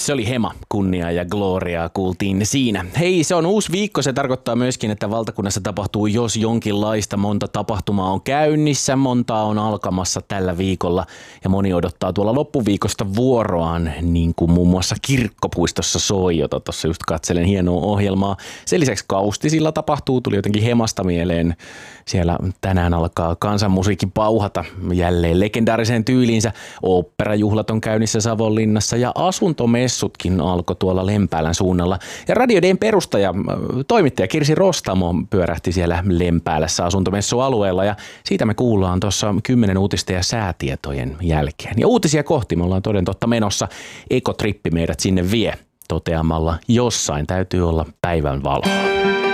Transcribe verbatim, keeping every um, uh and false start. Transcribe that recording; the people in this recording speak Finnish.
Se oli Hema, kunnia ja gloriaa kuultiin siinä. Hei, se on uusi viikko. Se tarkoittaa myöskin, että valtakunnassa tapahtuu jos jonkinlaista. Monta tapahtumaa on käynnissä, montaa on alkamassa tällä viikolla ja moni odottaa tuolla loppuviikosta vuoroaan, niin kuin muun muassa Kirkkopuistossa soi, jota tuossa just katselen hienoa ohjelmaa. Sen lisäksi Kaustisilla tapahtuu, tuli jotenkin Hemasta mieleen. Siellä tänään alkaa kansanmusiikki pauhata jälleen legendaariseen tyyliinsä. Oopperajuhlat on käynnissä Savonlinnassa ja asuntomessutkin alkoi tuolla Lempäälän suunnalla. Ja Radio D:n perustaja, toimittaja Kirsi Rostamo pyörähti siellä Lempäälässä asuntomessualueella ja siitä me kuullaan tuossa kymmenen uutista ja säätietojen jälkeen. Ja uutisia kohti me ollaan toden totta menossa. Ekotrippi meidät sinne vie toteamalla, jossain täytyy olla päivän valoa.